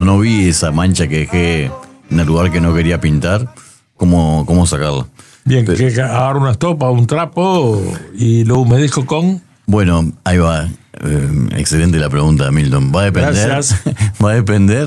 no vi esa mancha que dejé en el lugar que no quería pintar, ¿cómo sacarla? Bien, Pero- que agarro una estopa, un trapo y lo humedezco con... Bueno, ahí va. Excelente la pregunta, Milton. Va a depender. Gracias. Va a depender